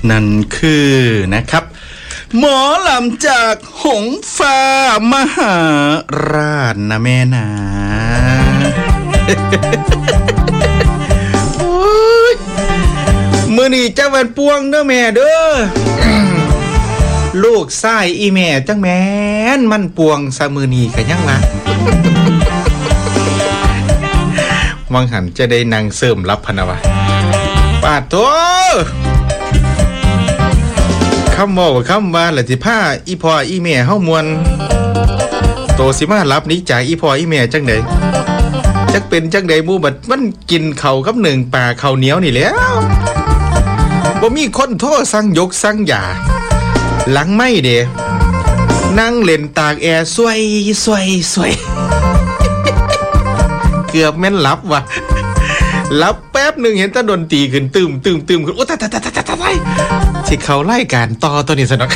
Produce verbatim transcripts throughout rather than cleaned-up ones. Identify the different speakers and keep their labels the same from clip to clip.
Speaker 1: นั่นคือนะครับหมอลำจากหงฟ้ามหาราชนะแม่นะมื้อนี้จังวันปวงเด้อแม่เด้อ ลูกชายอีแม่จังแม่นมันปวงซะมื้อนี้ก็ยังว่า วังหันจะได้นางเสริมรับพะนะวะปาดโตคำว่าคำว่าละสิพาอีพ่ออีแม่เฮามวนโตสิมารับนี้จากอีพ่ออีแม่จังได๋จักเป็นจังได๋หมู่บัดมันกินข้าวกับหนึ่งปลาข้าวเหนียวนี่แหล้วบ่มีคนโทรสั่งยกสั่งยาหลังไม่เด้นั่งเล่นตากแอร์สวยสวยสวยเกือบแม่นหลับว่ะหลับแป๊บนึงเห็นตาดนตรีขึ้นตึมตึมตึมขึ้นโอ้ตายตายตายตายตายสิเขาไล่การต่อตัวนี้ซะดอก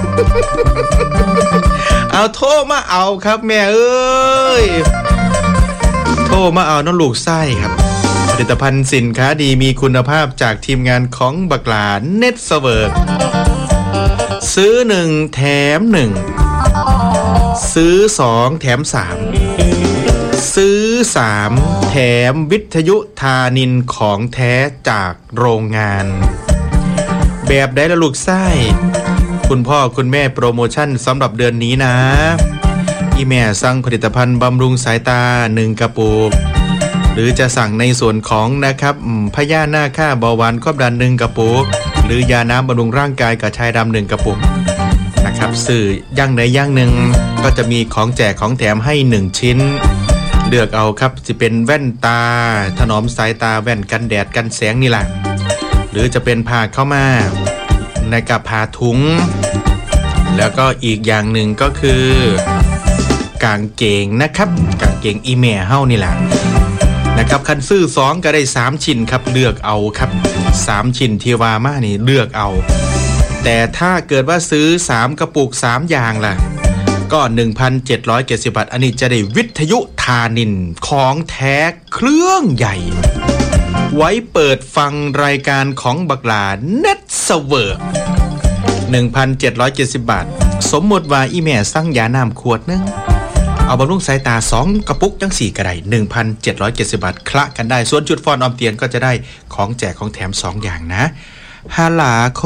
Speaker 1: เอาโทรมาเอาครับแม่เอ้ยโทรมาเอาน้องลูกไส้ครับผลิตภัณฑ์สินค้าดีมีคุณภาพจากทีมงานของบักหลาเน็ตเสเวิร์กซื้อหนึ่งแถมหนึ่งซื้อสองแถมสามซื้อสามแถมวิทยุธานินของแท้จากโรงงานแบบได้ละลูกไส้คุณพ่อคุณแม่โปรโมชั่นสำหรับเดือนนี้นะอีแม่สั่งผลิตภัณฑ์บำรุงสายตาหนึ่งกระปุกหรือจะสั่งในส่วนของนะครับพยาหน้าค่าเบาหวานความดันหนึ่งกระปุกหรือยาน้ำบำรุงร่างกายกระชายดำหนึ่งกระปุกนะครับสื่อย่างใดอย่างหนึ่งก็จะมีของแจกของแถมให้หนึ่งชิ้นเลือกเอาครับจะเป็นแว่นตาถนอมสายตาแว่นกันแดดกันแสงนี่แหละหรือจะเป็นผ้าเข้ามาในกับผ้าถุงแล้วก็อีกอย่างหนึ่งก็คือกางเกงนะครับกางเกงอีแม่เฮานี่แหละนะครับคันซื้อสองก็ได้สามชิ้นครับเลือกเอาครับสามชิ้นที่ว่ามานี่เลือกเอาแต่ถ้าเกิดว่าซื้อสามกระปุกสามอย่างล่ะก็ หนึ่งพันเจ็ดร้อยเจ็ดสิบ บาทอันนี้จะได้วิทยุธานินของแท้เครื่องใหญ่ไว้เปิดฟังรายการของบักหลาเน็ตเสเวิร์ก หนึ่งพันเจ็ดร้อยเจ็ดสิบ บาทสมมติว่าอีแม่สั่งยาน้ำขวดนึงเอาบำรุงสายตาสองกระปุกจังสี่ก็ได้ หนึ่งพันเจ็ดร้อยเจ็ดสิบ บาทคละกันได้ส่วนจุดฟอนออมเตียนก็จะได้ของแจกของแถมสองอย่างนะฮัลโหลโค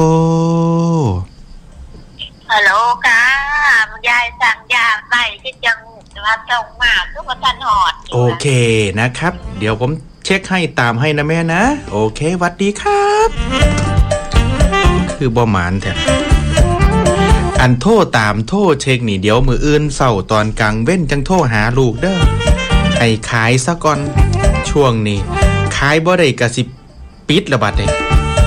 Speaker 2: ฮัลโหลค่ะยายสั่งยาไปที่จังหวัดตรงมาคือว่าทันหอด
Speaker 1: โอเคนะครับเดี๋ยวผมเช็คให้ตามให้นะแม่นะโอเคหวัดดีครับคือบ่หมานแท้อันโทรตามโทรเช็คนี่เดี๋ยวมืออื่นเศร้าตอนกลางเว้นจังโทรหาลูกเด้อให้ขายซะก่อนช่วงนี้ขายบ่ได้ก็สิปิดละบัดนี้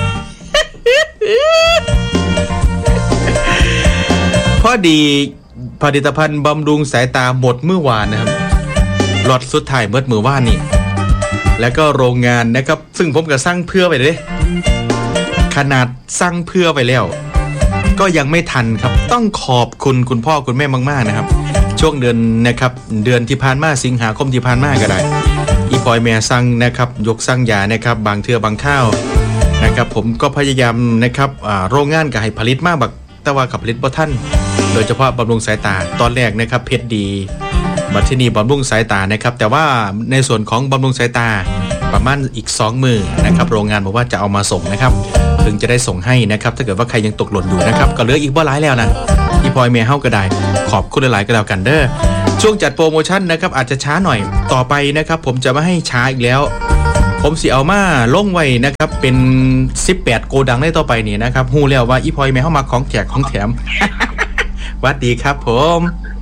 Speaker 1: พอดีผลิตภัณฑ์บำรุงสายตาหมดเมื่อวานนะครับล็อตสุดท้ายเมื่อเมื่อวานนี่แล้วก็โรงงานนะครับซึ่งผมก็สั่งเพื่อไปเลยขนาดสั่งเพื่อไปแล้วก็ยังไม่ทันครับต้องขอบคุณคุณพ่อคุณแม่มากๆนะครับช่วงเดือนนะครับเดือนที่ผ่านมาสิงหาคมที่ผ่านมาก็ได้อีพอยแม่สั่งนะครับยกสั่งยานะครับบางเทื่อบางข้าวนะครับผมก็พยายามนะครับโรงงานก็ให้ผลิตมากบักแต่ว่ากับผลิตบ่ทันโดยเฉพาะบำรุงสายตาตอนแรกนะครับเพชรดีบัดที่นี่บำรุงสายตานะครับแต่ว่าในส่วนของบำรุงสายตาประมาณอีกสองมือนะครับโรงงานบอกว่าจะเอามาส่งนะครับถึงจะได้ส่งให้นะครับถ้าเกิดว่าใครยังตกหล่นอยู่นะครับก็เหลืออีกบ่หลายแล้วนะอีพอยเมย์เฮาก็ได้ขอบคุณหลายๆก็แล้วกันเด้อช่วงจัดโปรโมชั่นนะครับอาจจะช้าหน่อยต่อไปนะครับผมจะไม่ให้ช้าอีกแล้วผมสิเอามาลงไว้นะครับเป็นสิบแปดโกดังได้ต่อไปนี่นะครับฮู้แล้วว่าอีพอยเมย์เฮามาของแจกของแถมหวัดดีครับผม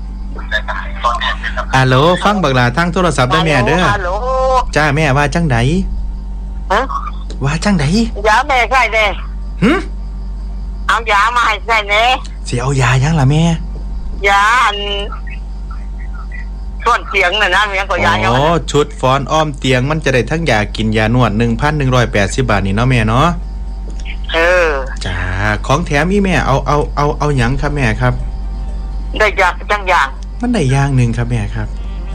Speaker 1: ฮัลโหลฟังบักหลาทางโทรศัพท์ได้แม่เด้อจ้าแม่ว่าจังไดฮะว่าจังไดยาแม่ใส่เด้หึเอายามาให้ใส่เด้สิเอายายังล่ะแม่ยาอันส่วนเตียงน่ะนะแม่ก็ยาอ๋อชุดฟอนอ้อมเตียงมันจะได้ทั้งยากินยานวด หนึ่งพันหนึ่งร้อยแปดสิบ บาทนี่เนาะแม่เนาะเออจ้าของแถมอีแม่เอาเอาเอาเอาหยังครับแม่ครับได้ยาจังอย่างมันได้อย่างนึงครับแม่ครับ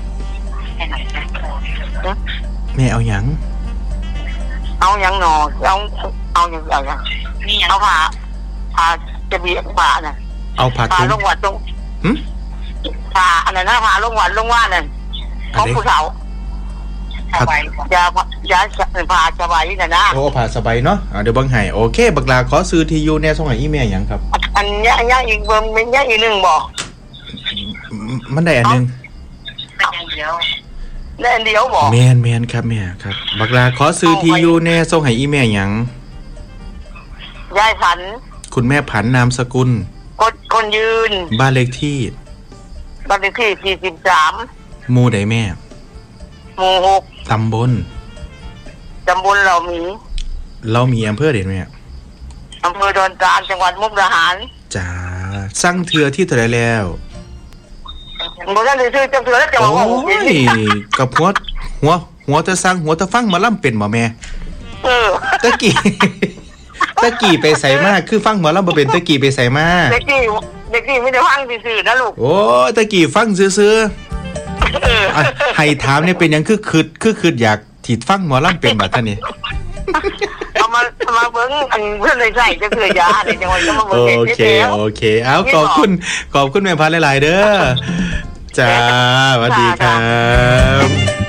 Speaker 1: แม่เอาหยังเอาหยังหนอเอาเอาหยังเอาหยังนี่เอาผ้า
Speaker 3: พาจะเบียดป่าน่ะ
Speaker 1: เอาผัก
Speaker 3: พาลงวัดลง
Speaker 1: หึ
Speaker 3: พาอันนั้นนะพาลงวัดลงว่านั่นของผู้เฒ่าสบายยายาพาสบายนี่นะ
Speaker 1: โอ้ผ่าสบายเนาะเดี๋ยวบังไห้โอเคบักลาขอซื้อทียูแน่ส่งให้อีเมลยังครับ
Speaker 3: อันนี้อันนี้อีกเบอร์มันนี้อีกหนึ่งบอก
Speaker 1: มันได้อันนึง
Speaker 3: เดียวได้อันเดียวบอก
Speaker 1: แมนแมนครับแม่ครับบักลาขอซื้อทียูแน่ส่งให้อีเมลยัง
Speaker 3: ยายผัน
Speaker 1: คุณแม่ผันนามสกุล
Speaker 3: คนคนยืน
Speaker 1: บ้านเลขที่
Speaker 3: บ้านเลขที่สี่สิบสาม
Speaker 1: หมู่ใดแม่
Speaker 3: หมู่หก
Speaker 1: ตำบล
Speaker 3: ตำบลเรามี
Speaker 1: เรามีอำเภอเด่นไหม
Speaker 3: อำเภอดอนจานจังหวัดมุกดาหาร
Speaker 1: จ้าสั่งเถื่อที่เท่าไรแล้ว
Speaker 3: บ่ได้ซื้อจังเถื่อแล้วจะว่าโอ้
Speaker 1: ยกับหัวหัวหัวจะสั่งหัวจะฟังมาล่ำเป็นบ่แม่
Speaker 3: เออ
Speaker 1: ตะกี้ตะกี้ไปใส่มากคือฟังหมอลำบ่เป็นตะกี้ไปใส่มาก
Speaker 3: ตะกี้ตะกี้ไม่ได้ฟังซื่อๆนะลูก
Speaker 1: โอ้ตะกี้ฟังซื่อๆให้ถามเนี่ยเป็นยังคือคืดคือคืดอยากถีดฟังหมอลำเป็นบัดท่านนี่
Speaker 3: เอามามาเบิ้งอันเพื่อนเลยใส่จะเผื่อยาในจังหวัดจะมาเบิ้ง
Speaker 1: โอเคโอเคเอาขอบคุณขอบคุณแม่พันหลายๆเด้อจ้าสวัสดีครับ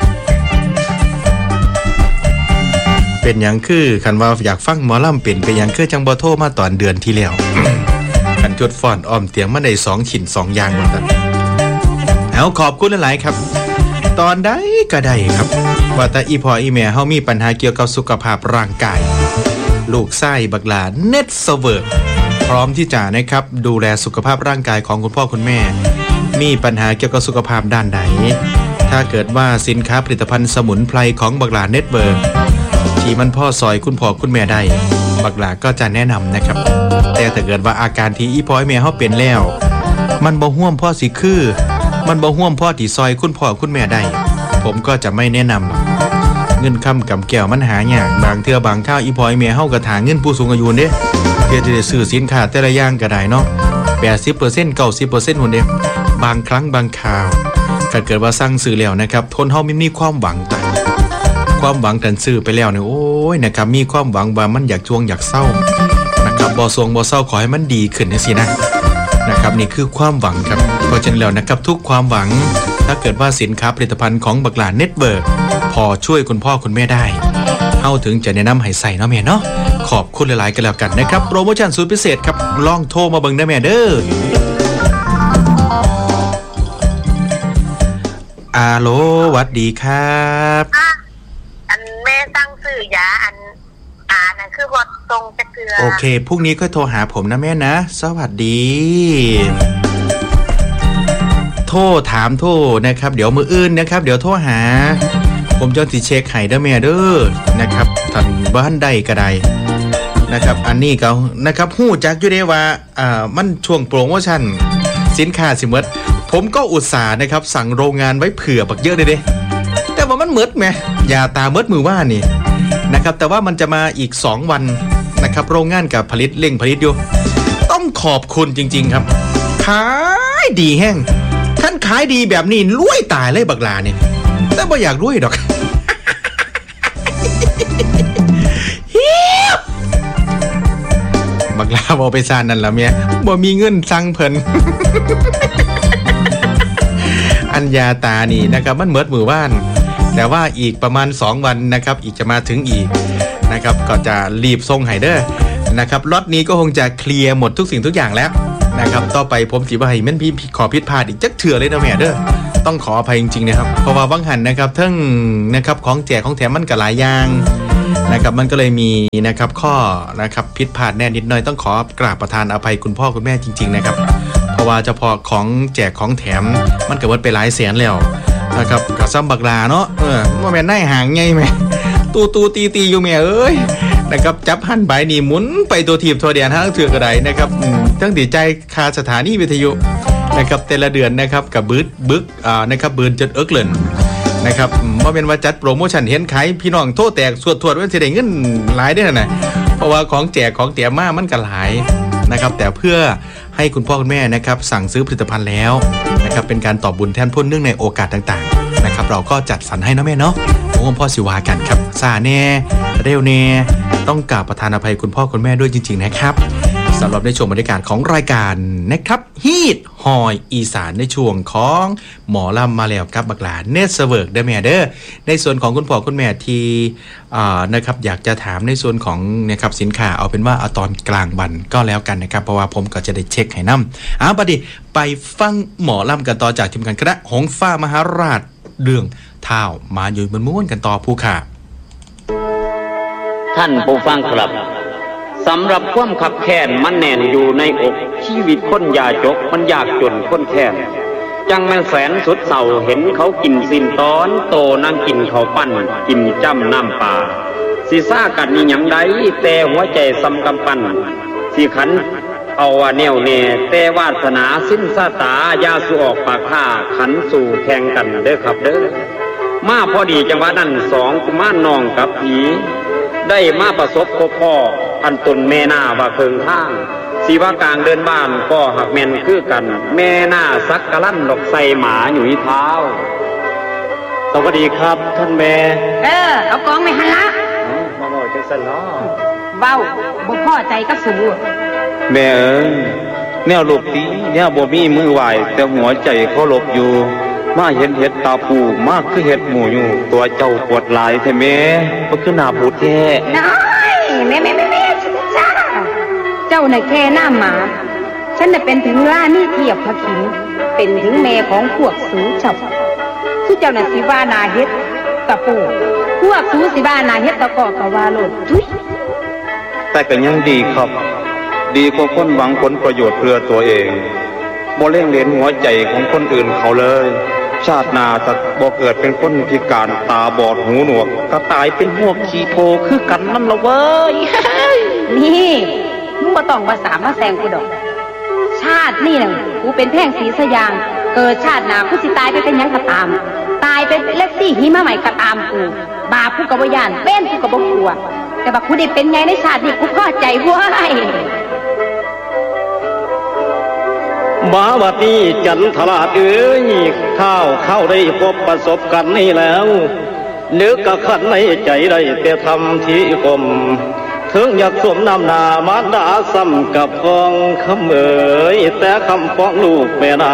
Speaker 1: เป็นยังคือคันว่าอยากฟังหมอลำเป็นเป็นยังคือจังบ่โทรมาตอนเดือนที่แล้วคันจดฟอนต์อ้อมเตียงมาได้สองชิ้นสองอย่างเหมือนกันเอาขอบคุณหลายๆครับตอนใดก็ได้ครับว่าแต่อีพ่ออีแม่เฮามีปัญหาเกี่ยวกับสุขภาพร่างกายลูกไส้บักหลาเน็ตเซเวิร์กพร้อมที่จะนะครับดูแลสุขภาพร่างกายของคุณพ่อคุณแม่มีปัญหาเกี่ยวกับสุขภาพด้านใดถ้าเกิดว่าสินค้าผลิตภัณฑ์สมุนไพรของบักหลาเน็ตเวิร์กที่มันพ่อซอยคุณพ่อคุณแม่ได้บักหลาก็จะแนะนำนะครับแต่ถ้าเกิดว่าอาการที่อีพ่ออีแม่เฮาเป็นแล้วมันบ่ห่วมพ่อสิคือมันบ่ห่วมพ่อที่ซอยคุณพ่อคุณแม่ได้ผมก็จะไม่แนะนำเงินคำกำแก้วมันหายากบางเทื่อบางข้าวอีพ่ออีแม่เฮาก็ถาเงินผู้สูงอายุเด้เพื่อจะได้ซื้อสินค้าแต่ละอย่างก็ได้เนาะ แปดสิบเปอร์เซ็นต์ เก้าสิบเปอร์เซ็นต์ หุ่นเด้บางครั้งบางคราวถ้าเกิดว่าสั่งซื้อแล้วนะครับคนเฮามีความหวังต่างความหวังกันซื้อไปแล้วเนี่ยโอ้ยนะครับมีความหวังว่ามันอยากจวงอยากเศร้านะครับบ่ทรงบ่เศร้าขอให้มันดีขึ้นจังซี่นะนะครับนี่คือความหวังครับเพราะฉะนั้นแล้วนะครับทุกความหวังถ้าเกิดว่าสินค้าผลิตภัณฑ์ของบักหลาเน็ตเวิร์กพอช่วยคุณพ่อคุณแม่ได้เฮาถึงจะแนะนำให้ใส่เนาะแม่เนาะขอบคุณหลายๆกันแล้วกันนะครับโปรโมชั่นสุดพิเศษครับลองโทรมาเบิ่งได้แม่เด้ออาโลหวัดดีครับ
Speaker 2: อันแม่ตั้งซื้อยาอันอ่านั่นคือว่าตรงจะเกลือ
Speaker 1: โอเคพรุ่งนี้ค่อยโทรหาผมนะแม่นะสวัสดีโทรถามโทรนะครับเดี๋ยวมื้ออื่นนะครับเดี๋ยวโทรหาผมจะสิเช็คให้เด้อแม่เด้อนะครับท่านบ่ทันได้ก็ได้นะครับอันนี้ก็นะครับฮู้จักอยู่เด้ว่าอ่ามันช่วงโปรโมชั่นสินค้าสิหมดผมก็อุตส่าห์นะครับสั่งโรงงานไว้เผื่อบักเยอะเลยเด้แต่ว่ามันหมดแหมยาตาหมดมือว่านี่นะครับแต่ว่ามันจะมาอีกสองวันนะครับโรงงานกับผลิตเร่งผลิตอยู่ต้องขอบคุณจริงๆครับขายดีแห้งท่านขายดีแบบนี้รวยตายเลยบักหลาเนี่ยแต่บ่อยากรวยดอกบักลาบ่ไปซ่านนั่นล่ะเมียบ่มีเงินสั่งเพิ่นอัญญาตานี่นะครับมันเหมิดมือว่านแต่ว่าอีกประมาณสองวันนะครับอีกจะมาถึงอีกนะครับก็จะรีบส่งให้เด้อนะครับล็อตนี้ก็คงจะเคลียร์หมดทุกสิ่งทุกอย่างแล้วนะครับต่อไปผมสิบ่ให้มันพี่ขอผิดพลาดอีกจักเทื่อเลยนะแม่เด้อต้องขออภัยจริงๆนะครับเพราะว่าบางหันนะครับทั้งนะครับของแจกของแถมมันก็หลายอย่างนะครับมันก็เลยมีนะครับข้อนะครับผิดพลาดแน่นิดหน่อยต้องขอกราบประทานอภัยคุณพ่อคุณแม่จริงๆนะครับเพราะว่าเฉพาะของแจกของแถมมันก็หมดไปหลายแสนแล้วนะครับกับซ้ำบักลาเนาะเออว่าแม่นายห่างไงแม่ตูตูตีตีอยู่แม่เอ้ยนะครับจับหั่นใบนี่หมุนไปตัวทีบตัวเดียนทั้งเถื่อกระไดนะครับทั้งดีใจคาสถานีวิทยุนะครับแต่ละเดือนนะครับกับบึกบึกอ่านะครับบืนจนเอิกเลินนะครับว่าเป็นว่าจัดโปรโมชั่นเห็นขายพี่น้องโทษแตกสวดทวดว่าสิได้เงินหลายได้น่ะเพราะว่าของแจกของเตรียมมามันก็หลายนะครับแต่เพื่อให้คุณพ่อคุณแม่นะครับสั่งซื้อผลิตภัณฑ์แล้วนะครับเป็นการตอบบุญแทนพ้นเนื่องในโอกาสต่างๆนะครับเราก็จัดสรรให้นะแม่เนาะผมพ่อสิวากันครับซาแน่เร็วแน่ต้องกราบประทานอภัยคุณพ่อคุณแม่ด้วยจริงๆนะครับสำหรับในช่วงบรรยากาศของรายการนะครับฮีทฮอยอีสานในช่วงของหมอลำมาแล้วกับบักหลาเนสเวิร์กได้แม่เด้อในส่วนของคุณพ่อคุณแม่ที่นะครับอยากจะถามในส่วนของนะครับสินค้าเอาเป็นว่าเอาตอนกลางวันก็แล้วกันนะครับเพราะว่าผมก็จะได้เช็คให้นำอ่ะบัดนี้ไปฟังหมอลำกันต่อจากทีมงานคณะหงฟ้ามหาราชเรื่องเท้ามาอยู่บนม้วนกันต่อผู้ค่ะ
Speaker 4: ท่านผู้ฟังครับสำหรับความขับแค้นมันแน่นอยู่ในอกชีวิตคนยาจกมันยากจนคนแค้นจังแม่นแสนสุดเศร้าเห็นเขากินสินตอนโตนั่งกินเขาปั้นกินจ้ำน้ำปลาสิซ่ากันนี่หยังใดแต่หัวใจสำกำปั้นสิขันเอาว่าแนวแน่แต่วาสนาสิ้นสาตายาสูออกปากข้าขันสู่แข่งกันเด้อครับเด้อมาพอดีจังหวะนั้นสองกุมารน้องกับผีได้มาประสบพบพ่ออันตนแม่หน้าว่าเพิงทางสีว่ากลางเดินบ้านก็หักแม่นคือกันแม่หน้าสักกะลั่นดอกใส่หมาอยู่ที่เท้าสวัสดีครับท่านแม่
Speaker 5: เออเอากองไม่หันละ
Speaker 4: มาบอกจังสันเนาะ
Speaker 5: เบ้าบ่พ่อใจกับสู
Speaker 4: แม่เอ้ยแนวหลบตีแนวบ่มีมือไหวแต่หัวใจเขาหลบอยู่มาเห็นเห็ดตาปูมากคือเห็ดหมูอยู่ตัวเจ้าปวดหลายแท้แม่ก็คือหน้าบูดแท้
Speaker 5: น้อยแม่แม่แม่แม่จ้าเจ้าน่ะแค่หน้าหมาฉันน่ะเป็นถึงราณีเทียบพระขิงเป็นถึงแม่ของพวกสูเจ้าสุเจ้าน่ะสิว่านาเฮ็ดตะปูพวกสูสิว่านาเฮ็ดตะกอกะว่าโลดทุย
Speaker 4: แต่ก็ยังดีครับดีกว่าคนหวังผลประโยชน์เพื่อตัวเองบ่เล่งเล่นหัวใจของคนอื่นเขาเลยชาติหน้าจะบ่เกิดเป็นคนพิการตาบอดหูหนวกก็ตายเป็นพวกขี้โพคือกันนั่นละเว้ย
Speaker 5: นี่มึงบ่ต้องมาสามมาแซงกูดอกชาตินี่น่ะกูเป็นแท่งสีสยางเกิดชาติหน้ากูสิตายไปเป็นหยังก็ตามตายเป็นเล็กซี่หิมะใหม่ก็ตามกูบาปกูก็บ่ย่านเป็นกูก็บ่กลัวแต่ว่ากูได้เป็นไงในชาตินี้กูพอใจเว้ย
Speaker 4: บาวัดนี้จันทราชเอ้ยข้าวเข้าได้พบประสบกันนี่แล้วนึกกะขันในใจได้แต่ทำที่กลมถึงอยากสวมน้ำหน้ามารดาซ้ำกับฟองคำเอ๋ยแต่คำฟ้องลูกแม่นา